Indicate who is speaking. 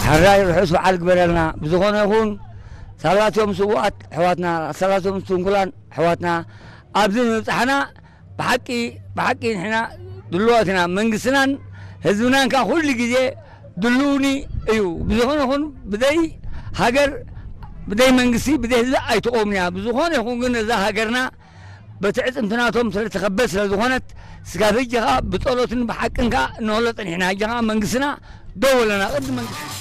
Speaker 1: حراي رحسوا على قبلنا بزخون يكون ثلاث يوم سوات حواتنا ثلاث يوم سنقولان حواتنا أبدين نفتحنا بحكي إحنا دلوقتنا منقسنا هزونا كل جزء دلوني أيوه بزخون يكون بدي هاجر بدي منقسي بدي لا أي تقومنا بزخون يكون قلنا ذا هاجرنا بتعز امتناتهم تخبس لزخونت سكافيجها بطولة بحكنك نولت إحنا جها منقسنا دولنا قد منقسنا